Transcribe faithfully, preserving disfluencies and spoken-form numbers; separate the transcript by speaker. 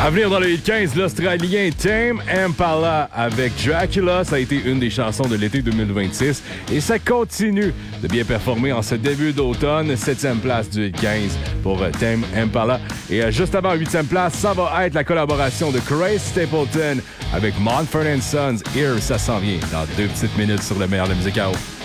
Speaker 1: À venir dans le hit quinze, l'Australien Tame Impala avec Dracula. Ça a été une des chansons de l'été deux mille vingt-six. Et ça continue de bien performer en ce début d'automne. Septième place du hit quinze pour Tame Impala. Et juste avant, huitième place, ça va être la collaboration de Grace Stapleton avec Mumford and Sons. Here, ça s'en vient dans deux petites minutes sur le meilleur de la musique à eau.